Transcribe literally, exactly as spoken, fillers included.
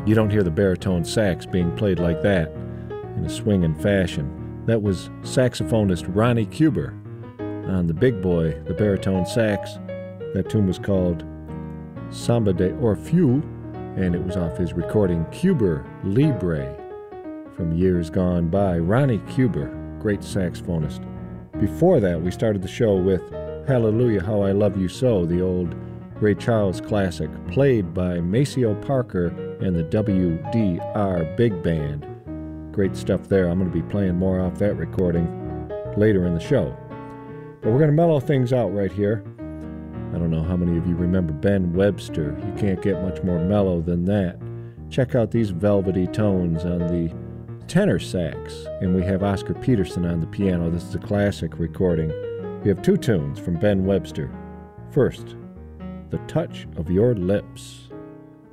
You don't hear the baritone sax being played like that in a swinging fashion. That was saxophonist Ronnie Cuber on the big boy, the baritone sax. That tune was called Samba de Orfeu, and it was off his recording Cuber Libre from years gone by. Ronnie Cuber, great saxophonist. Before that, we started the show with Hallelujah, How I Love You So, the old Ray Charles classic, played by Maceo Parker and the W D R Big Band. Great stuff there. I'm going to be playing more off that recording later in the show. But we're going to mellow things out right here. I don't know how many of you remember Ben Webster. You can't get much more mellow than that. Check out these velvety tones on the tenor sax. And we have Oscar Peterson on the piano. This is a classic recording. We have two tunes from Ben Webster. First, The Touch of Your Lips.